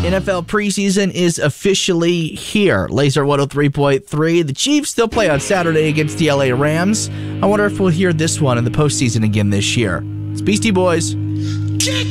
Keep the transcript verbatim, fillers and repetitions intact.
N F L preseason is officially here. Laser one oh three point three. The Chiefs still play on Saturday against the L A Rams. I wonder if we'll hear this one in the postseason again this year. It's Beastie Boys. Kick